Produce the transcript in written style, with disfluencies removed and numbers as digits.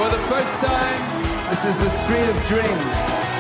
For the first time, this is the Street of Dreams.